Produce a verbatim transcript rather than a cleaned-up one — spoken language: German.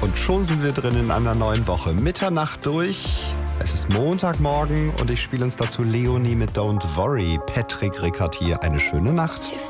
Und schon sind wir drin in einer neuen Woche. Mitternacht durch. Es ist Montagmorgen und ich spiele uns dazu Leonie mit Don't Worry. Patrick Rickert hier. Eine schöne Nacht.